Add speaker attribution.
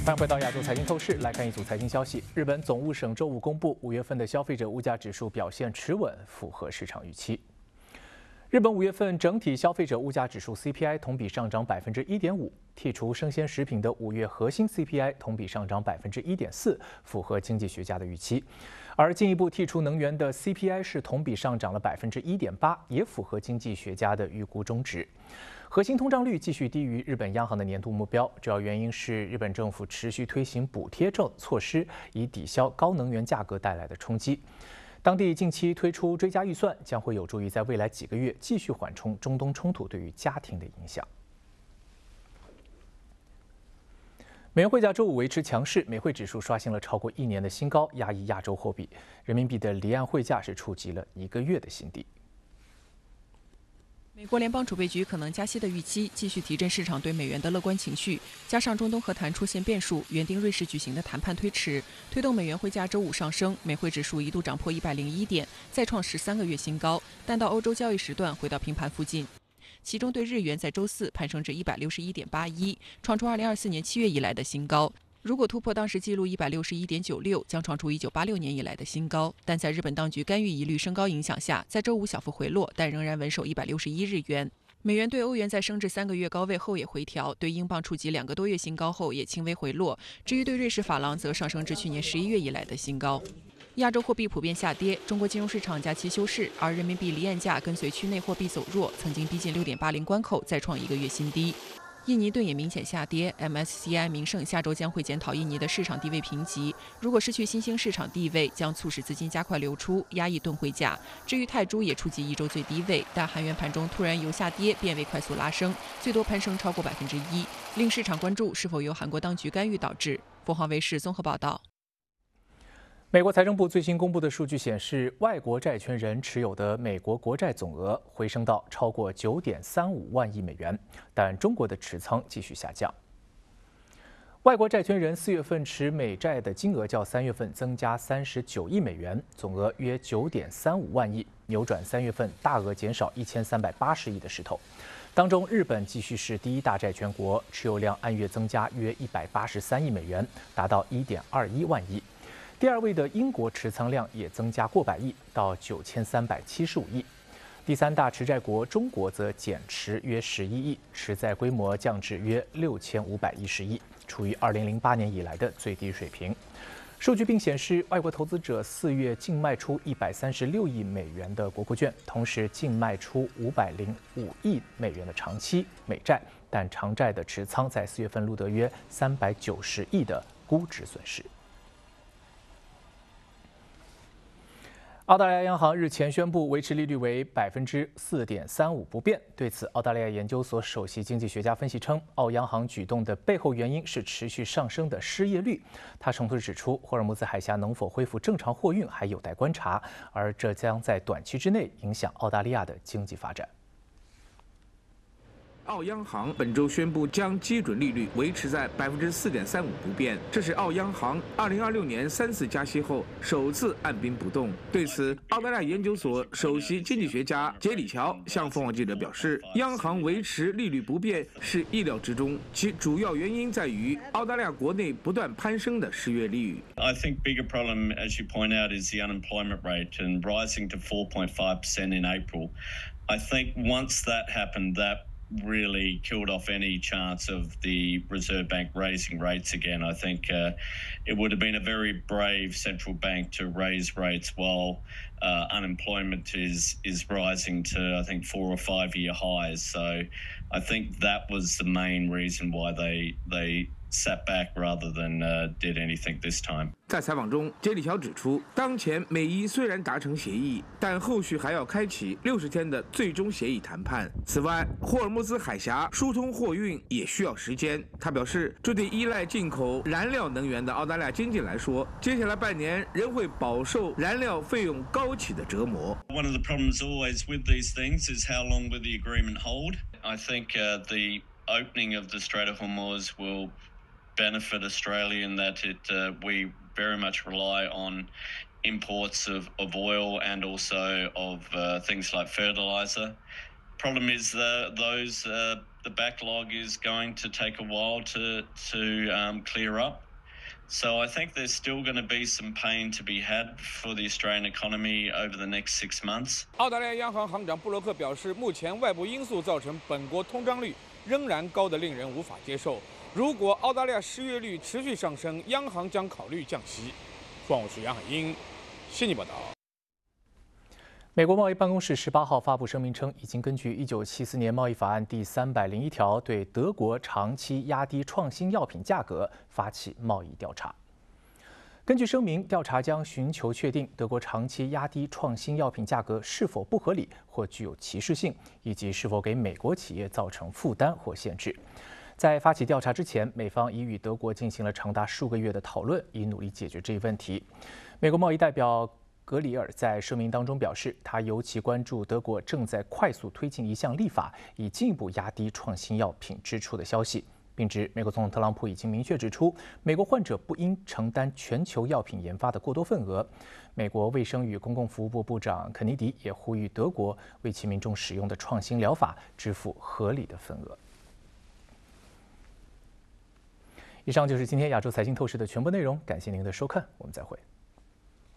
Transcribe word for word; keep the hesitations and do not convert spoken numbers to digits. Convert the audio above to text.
Speaker 1: 欢迎回到亚洲财经透视，来看一组财经消息。日本总务省周五公布，五月份的消费者物价指数表现持稳，符合市场预期。日本五月份整体消费者物价指数 C P I 同比上涨百分之一点五，剔除生鲜食品的五月核心 C P I 同比上涨百分之一点四，符合经济学家的预期。而进一步剔除能源的 C P I 是同比上涨了百分之一点八，也符合经济学家的预估中值。核心通胀率继续低于日本央行的年度目标，主要原因是日本政府持续推行补贴政措施，以抵消高能源价格带来的冲击。当地近期推出追加预算，将会有助于在未来几个月继续缓冲中东冲突对于家庭的影响。美元汇价周五维持强势，美汇指数刷新了超过一年的新高，压抑亚洲货币。人民币的离岸汇价是触及了一个月的新低。
Speaker 2: 美国联邦储备局可能加息的预期继续提振市场对美元的乐观情绪，加上中东和谈出现变数，原定瑞士举行的谈判推迟，推动美元汇价周五上升，美汇指数一度涨破一百零一点，再创十三个月新高，但到欧洲交易时段回到平盘附近。其中对日元在周四攀升至一百六十一点八一，创出二零二四年七月以来的新高。如果突破当时记录一百六十一点九六，将创出一九八六年以来的新高。但在日本当局干预疑虑升高影响下，在周五小幅回落，但仍然稳守一百六十一日元。美元对欧元在升至三个月高位后也回调，对英镑触及两个多月新高后也轻微回落。至于对瑞士法郎则上升至去年十一月以来的新高。亚洲货币普遍下跌，中国金融市场假期休市，而人民币离岸价跟随区内货币走弱，曾经逼近六点八零关口，再创一个月新低。印尼盾也明显下跌 ，M S C I 名胜下周将会检讨印尼的市场地位评级，如果失去新兴市场地位，将促使资金加快流出，压抑盾汇价。至于泰铢也触及一周最低位，但韩元盘中突然由下跌变为快速拉升，最多攀升超过百分之一，令市场关注是否由韩国当局干预导致。凤凰卫视综合报道。
Speaker 1: 美国财政部最新公布的数据显示，外国债权人持有的美国国债总额回升到超过九点三五万亿美元，但中国的持仓继续下降。外国债权人四月份持美债的金额较三月份增加三十九亿美元，总额约九点三五万亿，扭转三月份大额减少一千三百八十亿的势头。当中，日本继续是第一大债权国，持有量按月增加约一百八十三亿美元，达到一点二一万亿。第二位的英国持仓量也增加过百亿，到九千三百七十五亿。第三大持债国中国则减持约十一亿，持债规模降至约六千五百一十亿，处于二零零八年以来的最低水平。数据并显示，外国投资者四月净卖出一百三十六亿美元的国库券，同时净卖出五百零五亿美元的长期美债，但长债的持仓在四月份录得约三百九十亿的估值损失。澳大利亚央行日前宣布维持利率为百分之四点三五不变。对此，澳大利亚研究所首席经济学家分析称，澳央行举动的背后原因是持续上升的失业率。他同时指出，霍尔木兹海峡能否恢复正常货运还有待观察，而这将在短期之内影响澳大利亚的经济发展。
Speaker 3: 澳央行本周宣布将基准利率维持在百分之四点三五不变，这是澳央行二零二六年三次加息后首次按兵不动。对此，澳大利亚研究所首席经济学家杰里乔向凤凰记者表示，央行维持利率不变是意料之中，其主要原因在于澳大利亚国内不断攀升的失业率。
Speaker 4: I think bigger problem, as you point out, is the unemployment rate and rising to four point five percent in April. I think once that happened, that really killed off any chance of the Reserve Bank raising rates again. I think uh, it would have been a very brave central bank to raise rates while uh, unemployment is is rising to, I think, four or five year highs. So I think that was the main reason why they they sat back rather than uh, did anything this time.
Speaker 3: 在采访中，杰里乔指出，当前美伊虽然达成协议，但后续还要开启六十天的最终协议谈判。此外，霍尔木兹海峡疏通货运也需要时间。他表示，这对依赖进口燃料能源的澳大利亚经济来说，接下来半年仍会饱受燃料费用高企的折磨。
Speaker 4: One of the problems always with these things is how long will the agreement hold? I think uh, the opening of the Strait of Hormuz will benefit Australia in that it uh, we very much rely on imports of, of oil and also of uh, things like fertilizer. Problem is uh, those uh, the backlog is going to take a while to to um, clear up. So I think there's still going to be some pain to be had for the Australian economy over the next six months.
Speaker 5: 澳大利亚央行行长布洛克表示，目前外部因素造成本国通胀率仍然高得令人无法接受。如果澳大利亚失业率持续上升，央行将考虑降息。双我是杨海英，悉尼报道。
Speaker 1: 美国贸易办公室十八号发布声明称，已经根据一九七四年贸易法案第三百零一条，对德国长期压低创新药品价格发起贸易调查。根据声明，调查将寻求确定德国长期压低创新药品价格是否不合理或具有歧视性，以及是否给美国企业造成负担或限制。在发起调查之前，美方已与德国进行了长达数个月的讨论，以努力解决这一问题。美国贸易代表格里尔在声明当中表示，他尤其关注德国正在快速推进一项立法，以进一步压低创新药品支出的消息，并指美国总统特朗普已经明确指出，美国患者不应承担全球药品研发的过多份额。美国卫生与公共服务部部长肯尼迪也呼吁德国为其民众使用的创新疗法支付合理的份额。以上就是今天亚洲财经透视的全部内容，感谢您的收看，我们再会。